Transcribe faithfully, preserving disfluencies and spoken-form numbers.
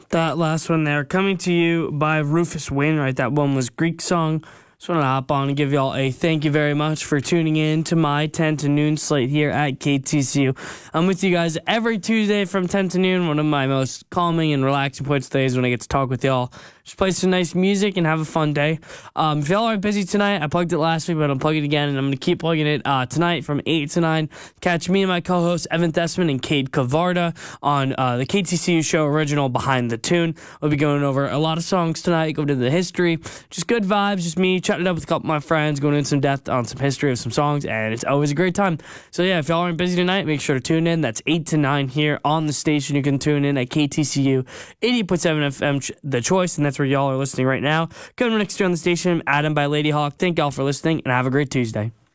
That last one there, coming to you by Rufus Wainwright. That one was Greek Song. Just want to hop on and give y'all a thank you very much for tuning in to my ten to noon slate here at K T C U. I'm with you guys every Tuesday from ten to noon. One of my most calming and relaxing points of the day is when I get to talk with y'all. Just play some nice music and have a fun day. Um, if y'all aren't busy tonight, I plugged it last week, but I'm plugging it again, and I'm going to keep plugging it uh, tonight from eight to nine. Catch me and my co-hosts, Evan Thesman and Cade Kavarda, on uh, the K T C U show original Behind the Tune. We'll be going over a lot of songs tonight, going into the history. Just good vibes, just me chatting it up with a couple of my friends, going into some depth on some history of some songs, and it's always a great time. So yeah, if y'all aren't busy tonight, make sure to tune in. That's eight to nine here on the station. You can tune in at K T C U eighty point seven F M, The Choice, and that's where y'all are listening right now. Coming next year on the station, Adam by Lady Hawk. Thank y'all for listening, and have a great Tuesday.